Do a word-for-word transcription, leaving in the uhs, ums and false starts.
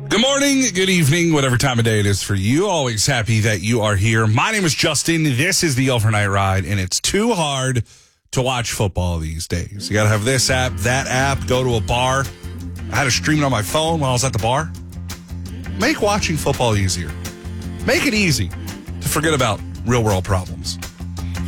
Good morning, good evening, whatever time of day it is for you. Always happy that you are here. My name is Justin. This is the Overnight Ride, and it's too hard to watch football these days. You got to have this app, that app, go to a bar. I had to stream it on my phone while I was at the bar. Make watching football easier. Make it easy to forget about real-world problems.